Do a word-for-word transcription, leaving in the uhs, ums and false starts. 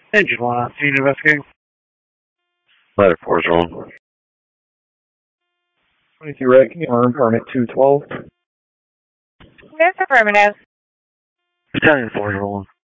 Engine one on scene investigating. Ladder four is rolling. twenty-two right, can you earn permit two twelve? That's affirmative. Battalion four is rolling.